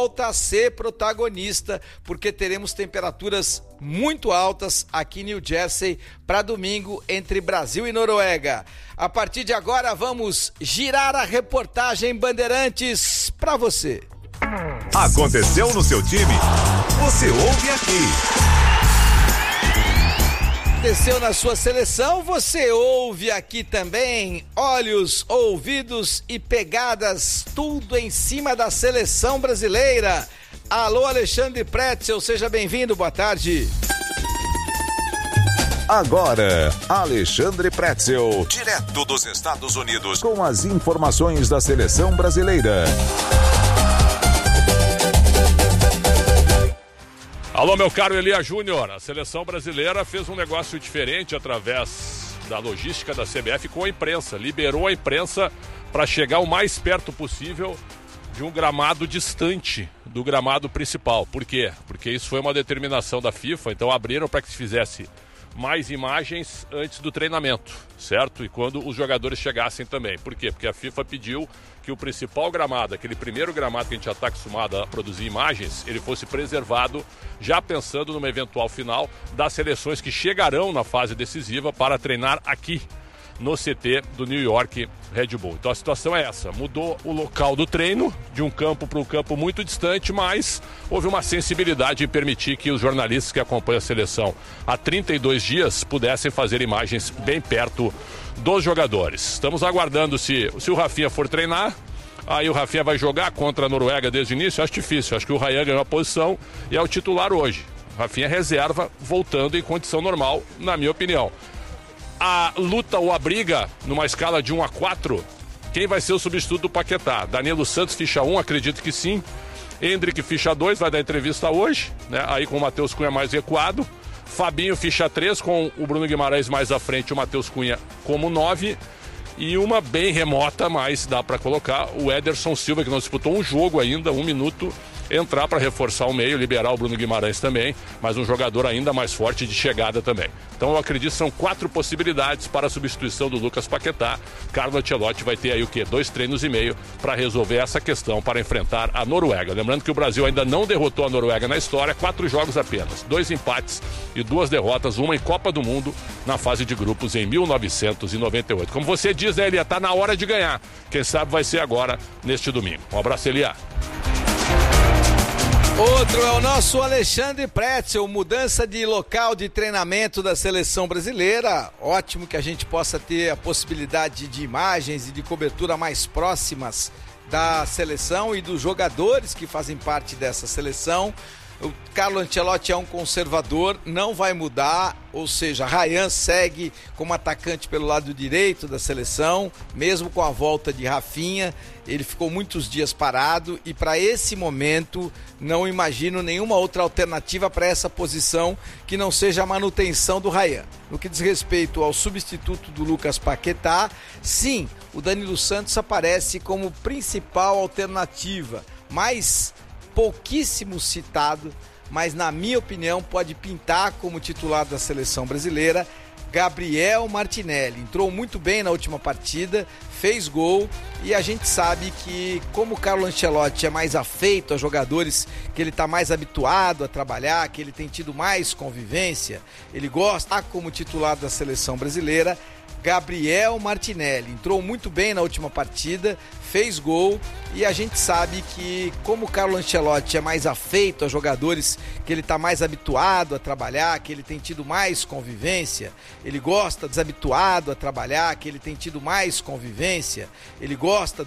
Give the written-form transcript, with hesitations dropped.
volta a ser protagonista, porque teremos temperaturas muito altas aqui em New Jersey para domingo entre Brasil e Noruega. A partir de agora vamos girar a reportagem Bandeirantes para você. Aconteceu no seu time? Você ouve aqui. Aconteceu na sua seleção, você ouve aqui também. Olhos, ouvidos e pegadas, tudo em cima da seleção brasileira. Alô, Alexandre Pretzel, seja bem-vindo, boa tarde. Agora, Alexandre Pretzel, direto dos Estados Unidos, com as informações da seleção brasileira. Alô, meu caro Elia Júnior, a seleção brasileira fez um negócio diferente através da logística da CBF com a imprensa, liberou a imprensa para chegar o mais perto possível de um gramado distante do gramado principal. Por quê? Porque isso foi uma determinação da FIFA, então abriram para que se fizesse mais imagens antes do treinamento, certo? E quando os jogadores chegassem também. Por quê? Porque a FIFA pediu que o principal gramado, aquele primeiro gramado que a gente já está acostumado a produzir imagens, ele fosse preservado, já pensando numa eventual final das seleções que chegarão na fase decisiva para treinar aqui no CT do New York Red Bull. Então a situação é essa, mudou o local do treino de um campo para um campo muito distante, mas houve uma sensibilidade em permitir que os jornalistas que acompanham a seleção há 32 dias pudessem fazer imagens bem perto dos jogadores. Estamos aguardando se o Rafinha for treinar, aí o Rafinha vai jogar contra a Noruega desde o início. Acho difícil, acho que o Ryan ganhou a posição e é o titular hoje. O Rafinha reserva, voltando em condição normal, na minha opinião. A luta ou a briga numa escala de 1 a 4, quem vai ser o substituto do Paquetá? Danilo Santos, ficha 1, acredito que sim. Endrick, ficha 2, vai dar entrevista hoje, né? Aí com o Matheus Cunha mais recuado. Fabinho, ficha 3, com o Bruno Guimarães mais à frente, o Matheus Cunha como 9. E uma bem remota, mas dá para colocar o Ederson Silva, que não disputou um jogo ainda, 1 minuto, entrar para reforçar o meio, liberar o Bruno Guimarães também, mas um jogador ainda mais forte de chegada também. Então eu acredito que são 4 possibilidades para a substituição do Lucas Paquetá. Carlo Ancelotti vai ter aí o quê? 2 treinos e meio para resolver essa questão, para enfrentar a Noruega. Lembrando que o Brasil ainda não derrotou a Noruega na história, 4 jogos apenas, 2 empates e 2 derrotas, uma em Copa do Mundo na fase de grupos em 1998. Como você diz, né, Elia, tá na hora de ganhar. Quem sabe vai ser agora, neste domingo. Um abraço, Elia. Outro é o nosso Alexandre Pretzel, mudança de local de treinamento da seleção brasileira. Ótimo que a gente possa ter a possibilidade de imagens e de cobertura mais próximas da seleção e dos jogadores que fazem parte dessa seleção. O Carlo Ancelotti é um conservador, não vai mudar, ou seja, Ryan segue como atacante pelo lado direito da seleção, mesmo com a volta de Rafinha. Ele ficou muitos dias parado e para esse momento não imagino nenhuma outra alternativa para essa posição que não seja a manutenção do Ryan. No que diz respeito ao substituto do Lucas Paquetá, sim, o Danilo Santos aparece como principal alternativa, mas pouquíssimo citado, mas na minha opinião pode pintar como titular da seleção brasileira, Gabriel Martinelli. Entrou muito bem na última partida, fez gol e a gente sabe que como o Carlo Ancelotti é mais afeito a jogadores que ele está mais habituado a trabalhar, que ele tem tido mais convivência, ele gosta como titular da seleção brasileira, Gabriel Martinelli. Entrou muito bem na última partida, fez gol e a gente sabe que como o Carlo Ancelotti é mais afeito a jogadores que ele está mais habituado a trabalhar, que ele tem tido mais convivência, ele gosta desabituado a trabalhar, que ele tem tido mais convivência, ele gosta